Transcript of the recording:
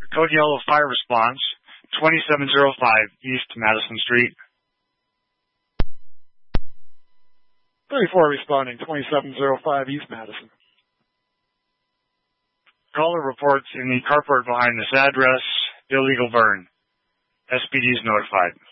Code Yellow Fire Response, 2705 East Madison Street. 34 responding, 2705 East Madison. Caller reports in the carport behind this address, illegal burn. SPD is notified.